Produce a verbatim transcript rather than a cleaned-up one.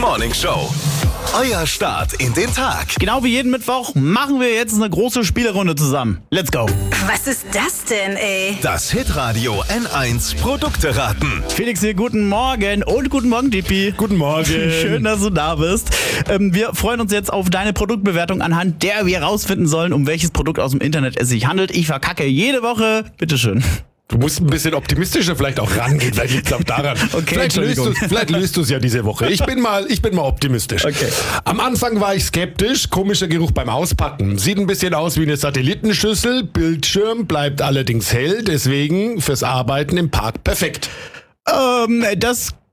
Morning Show. Euer Start in den Tag. Genau wie jeden Mittwoch machen wir jetzt eine große Spielerunde zusammen. Let's go. Was ist das denn, ey? Das Hitradio N eins Produkte raten. Felix hier, guten Morgen und guten Morgen, D P. Guten Morgen. Schön, dass du da bist. Ähm, wir freuen uns jetzt auf deine Produktbewertung, anhand der wir herausfinden sollen, um welches Produkt aus dem Internet es sich handelt. Ich verkacke jede Woche. Bitteschön. Du musst ein bisschen optimistischer vielleicht auch rangehen, vielleicht liegt es auch daran. Okay, vielleicht, löst Entschuldigung. du's, vielleicht löst du es ja diese Woche. Ich bin mal, ich bin mal optimistisch. Okay. Am Anfang war ich skeptisch, komischer Geruch beim Auspacken. Sieht ein bisschen aus wie eine Satellitenschüssel, Bildschirm bleibt allerdings hell, deswegen fürs Arbeiten im Park perfekt. Ähm, das